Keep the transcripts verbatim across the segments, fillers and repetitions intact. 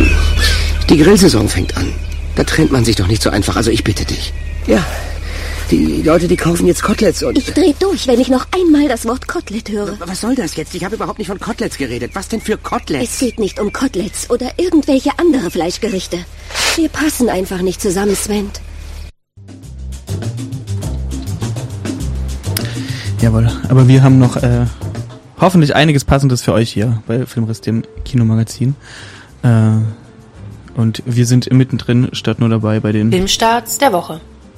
Die Grillsaison fängt an. Da trennt man sich doch nicht so einfach, also ich bitte dich. Ja, die Leute, die kaufen jetzt Koteletts und... Ich dreh durch, wenn ich noch einmal das Wort Kotelett höre. Was soll das jetzt? Ich habe überhaupt nicht von Koteletts geredet. Was denn für Koteletts? Es geht nicht um Koteletts oder irgendwelche andere Fleischgerichte. Wir passen einfach nicht zusammen, Sven. Jawohl, aber wir haben noch äh, hoffentlich einiges Passendes für euch hier bei Filmriss, dem Kinomagazin. Äh, und wir sind mittendrin, statt nur dabei bei den Filmstarts der Woche.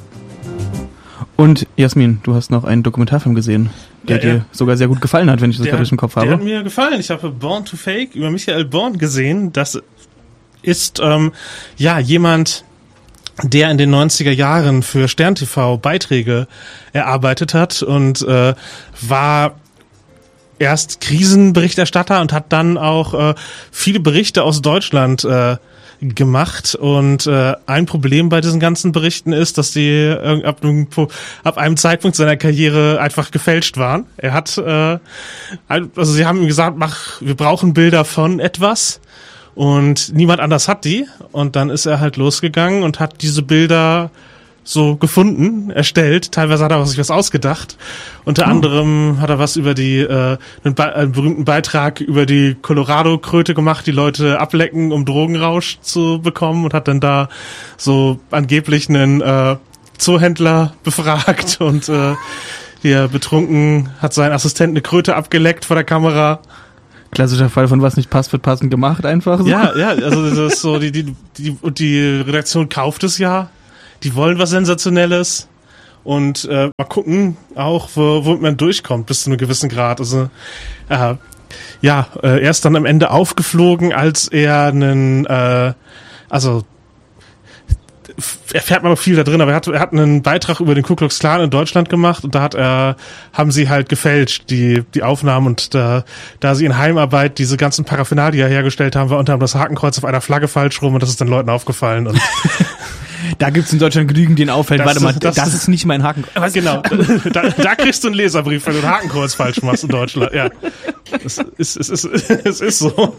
Und Jasmin, du hast noch einen Dokumentarfilm gesehen, der ja, ja. dir sogar sehr gut gefallen hat, wenn ich das gerade im Kopf habe. Der hat mir gefallen. Ich habe Born to Fake über Michael Born gesehen. Das ist ähm, ja jemand, der in den neunziger Jahren für Stern T V Beiträge erarbeitet hat und äh, war erst Krisenberichterstatter und hat dann auch äh, viele Berichte aus Deutschland äh, gemacht und äh, ein Problem bei diesen ganzen Berichten ist, dass die äh, ab, ab einem Zeitpunkt seiner Karriere einfach gefälscht waren. Er hat, äh, also sie haben ihm gesagt, mach, wir brauchen Bilder von etwas und niemand anders hat die und dann ist er halt losgegangen und hat diese Bilder so gefunden, erstellt. Teilweise hat er auch sich was ausgedacht. Unter oh. anderem hat er was über die, äh, einen, Be- einen berühmten Beitrag über die Colorado-Kröte gemacht, die Leute ablecken, um Drogenrausch zu bekommen und hat dann da so angeblich einen äh, Zoohändler befragt und äh, der betrunken hat seinen Assistenten eine Kröte abgeleckt vor der Kamera. Klassischer Fall von was nicht passt, wird passend gemacht einfach. So. Ja, ja, also das ist so, die, die, die, und die Redaktion kauft es ja. Die wollen was Sensationelles und äh, mal gucken auch, wo, wo man durchkommt bis zu einem gewissen Grad. Also äh, ja, äh, er ist dann am Ende aufgeflogen, als er einen, äh, also erfährt man noch viel da drin, aber er hat, er hat einen Beitrag über den Ku Klux Klan in Deutschland gemacht und da hat er, haben sie halt gefälscht, die, die Aufnahmen und da, da sie in Heimarbeit diese ganzen Paraphernalia hergestellt haben, war unter anderem das Hakenkreuz auf einer Flagge falsch rum und das ist den Leuten aufgefallen und da gibt's in Deutschland genügend, den auffällt. Das Warte mal, ist, das, das ist nicht mein Hakenkreuz. Was? Genau, da, da kriegst du einen Leserbrief, wenn du ein Hakenkreuz falsch machst in Deutschland. Ja, es ist, es ist, es ist so.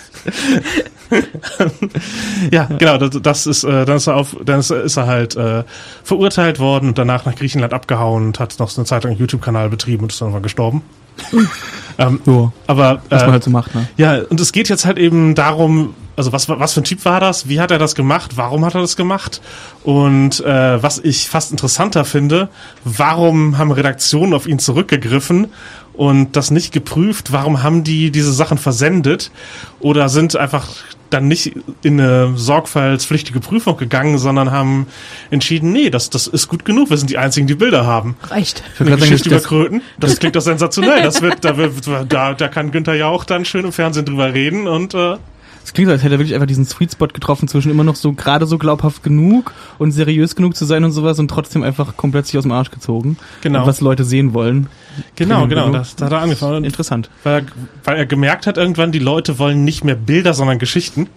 Ja, genau, das, das ist, äh, dann ist er auf, dann ist, ist er halt äh, verurteilt worden und danach nach Griechenland abgehauen und hat noch so eine Zeit lang einen YouTube-Kanal betrieben und ist dann mal gestorben. ähm, so, aber was äh, man halt so macht, ne? Ja, und es geht jetzt halt eben darum, also was was für ein Typ war das? Wie hat er das gemacht? Warum hat er das gemacht? Und äh, was ich fast interessanter finde, warum haben Redaktionen auf ihn zurückgegriffen und das nicht geprüft? Warum haben die diese Sachen versendet oder sind einfach dann nicht in eine sorgfaltspflichtige Prüfung gegangen, sondern haben entschieden, nee, das das ist gut genug, wir sind die Einzigen, die Bilder haben. Reicht. Eine Geschichte über Kröten, das klingt doch sensationell. Das wird, da wird, da, da kann Günther Jauch dann schön im Fernsehen drüber reden und äh, es klingt so, als hätte er wirklich einfach diesen Sweet Spot getroffen zwischen immer noch so gerade so glaubhaft genug und seriös genug zu sein und sowas und trotzdem einfach komplett sich aus dem Arsch gezogen. Genau. Und was Leute sehen wollen. Genau, genau, das, da hat er angefangen. Interessant. Weil er, weil er gemerkt hat irgendwann, die Leute wollen nicht mehr Bilder, sondern Geschichten.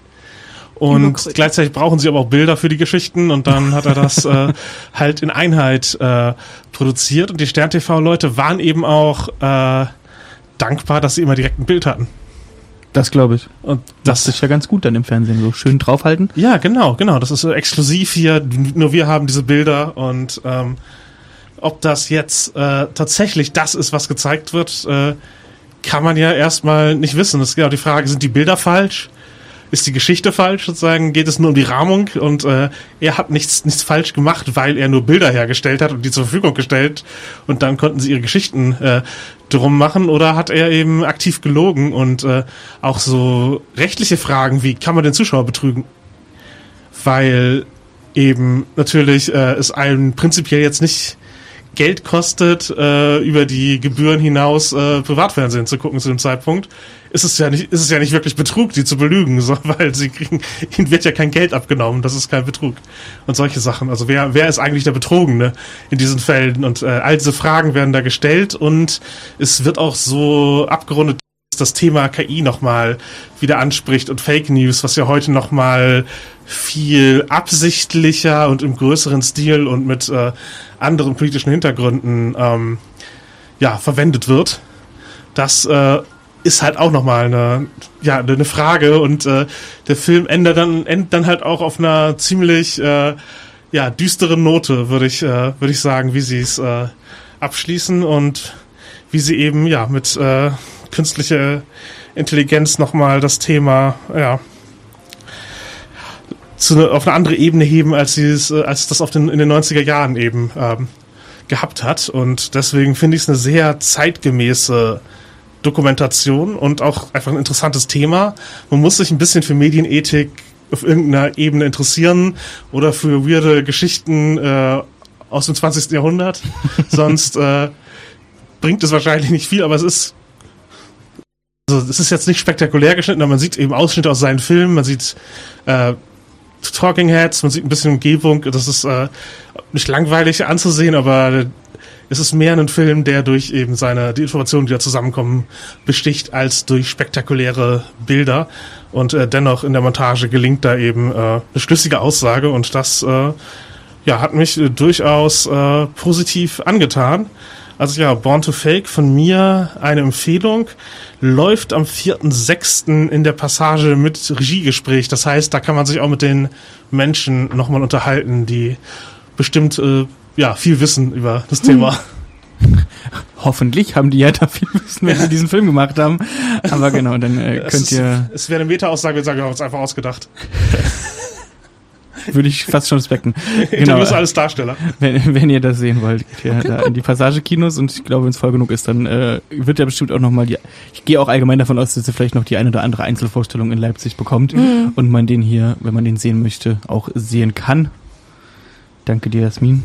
Und gleichzeitig brauchen sie aber auch Bilder für die Geschichten und dann hat er das äh, halt in Einheit äh, produziert und die Stern T V-Leute waren eben auch äh, dankbar, dass sie immer direkt ein Bild hatten. Das glaube ich. Und das ist ja ganz gut dann im Fernsehen, so schön draufhalten. Ja, genau, genau. Das ist so exklusiv hier. Nur wir haben diese Bilder und ähm, ob das jetzt äh, tatsächlich das ist, was gezeigt wird, äh, kann man ja erstmal nicht wissen. Das ist genau die Frage, sind die Bilder falsch? Ist die Geschichte falsch? Sozusagen geht es nur um die Rahmung und äh, er hat nichts nichts falsch gemacht, weil er nur Bilder hergestellt hat und die zur Verfügung gestellt und dann konnten sie ihre Geschichten äh, drum machen oder hat er eben aktiv gelogen und äh, auch so rechtliche Fragen wie, kann man den Zuschauer betrügen? Weil eben natürlich äh, es einem prinzipiell jetzt nicht Geld kostet, äh, über die Gebühren hinaus äh, Privatfernsehen zu gucken zu dem Zeitpunkt, ist es ja nicht, ist es ja nicht wirklich Betrug, die zu belügen, so, weil sie kriegen, ihnen wird ja kein Geld abgenommen, das ist kein Betrug. Und solche Sachen. Also wer, wer ist eigentlich der Betrogene in diesen Fällen? Und äh, all diese Fragen werden da gestellt und es wird auch so abgerundet, dass das Thema K I nochmal wieder anspricht und Fake News, was ja heute nochmal viel absichtlicher und im größeren Stil und mit äh, anderen politischen Hintergründen ähm, ja verwendet wird. Das äh, ist halt auch nochmal eine, ja, eine Frage und äh, der Film endet dann, endet dann halt auch auf einer ziemlich äh, ja, düsteren Note, würde ich, äh, würde ich sagen, wie sie es äh, abschließen und wie sie eben ja mit äh, künstlicher Intelligenz nochmal das Thema ja zu ne, auf eine andere Ebene heben, als sie es, äh, als das auf den in den neunziger Jahren eben ähm, gehabt hat und deswegen finde ich es eine sehr zeitgemäße Dokumentation und auch einfach ein interessantes Thema. Man muss sich ein bisschen für Medienethik auf irgendeiner Ebene interessieren oder für weirde Geschichten äh, aus dem zwanzigsten Jahrhundert. Sonst äh, bringt es wahrscheinlich nicht viel, aber es ist also es ist jetzt nicht spektakulär geschnitten, aber man sieht eben Ausschnitte aus seinen Filmen, man sieht äh, Talking Heads, man sieht ein bisschen Umgebung. Das ist äh, nicht langweilig anzusehen, aber es ist mehr ein Film, der durch eben seine, die Informationen, die da zusammenkommen, besticht, als durch spektakuläre Bilder. Und äh, dennoch in der Montage gelingt da eben äh, eine schlüssige Aussage und das äh, ja, hat mich äh, durchaus äh, positiv angetan. Also ja, Born to Fake von mir eine Empfehlung, läuft am vierten sechsten in der Passage mit Regiegespräch. Das heißt, da kann man sich auch mit den Menschen nochmal unterhalten, die bestimmt äh, ja, viel wissen über das Thema. Hoffentlich haben die ja da viel Wissen, wenn sie diesen Film gemacht haben. Aber genau, dann äh, könnt es ihr... Ist, es wäre eine Meta-Aussage, wir sagen, wir haben uns einfach ausgedacht. Würde ich fast schon respekten. Genau. Du bist alles Darsteller. Wenn, wenn ihr das sehen wollt, geht ihr okay, da in die Passage-Kinos und ich glaube, wenn es voll genug ist, dann äh, wird ja bestimmt auch nochmal die... Ich gehe auch allgemein davon aus, dass ihr vielleicht noch die eine oder andere Einzelvorstellung in Leipzig bekommt mhm. und man den hier, wenn man den sehen möchte, auch sehen kann. Danke dir, Jasmin.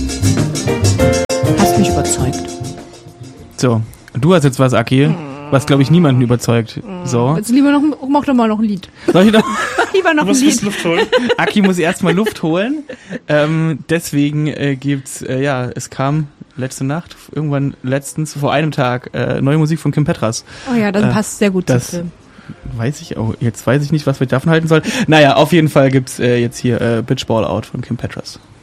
Hast mich überzeugt. So, du hast jetzt was, Aki, was, glaube ich, niemanden überzeugt. So. Jetzt lieber noch, mach doch mal noch ein Lied. Soll ich doch? Lieber noch du musst ein Lied. Luft holen. Aki muss erstmal Luft holen. Ähm, deswegen äh, gibt's, äh, ja, es kam letzte Nacht, irgendwann letztens, vor einem Tag, äh, neue Musik von Kim Petras. Oh ja, das äh, passt sehr gut zum das Film. Weiß ich auch, jetzt weiß ich nicht, was wir davon halten sollen. Naja, auf jeden Fall gibt's äh, jetzt hier äh, Bitch Ball Out von Kim Petras.